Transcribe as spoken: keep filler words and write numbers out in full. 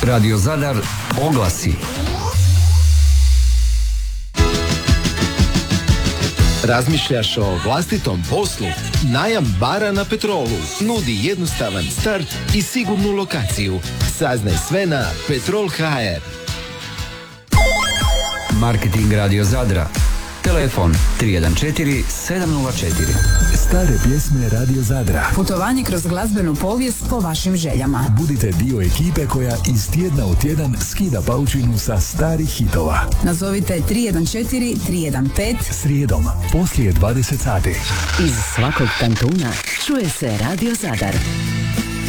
Radio Zadar oglasi. Razmišljaš o vlastitom poslu? Najam bara na Petrolu nudi jednostavan start i sigurnu lokaciju. Saznaj sve na petrol tačka ha er. Marketing Radio Zadra. Telefon tri jedan četiri sedam nula četiri. Stare pjesme Radio Zadra. Putovanje kroz glazbenu povijest po vašim željama. Budite dio ekipe koja iz tjedna u tjedan skida paučinu sa starih hitova. Nazovite tri jedan četiri tri jedan pet Srijedom, poslije dvadeset sati. Iz svakog kantuna čuje se Radio Zadar.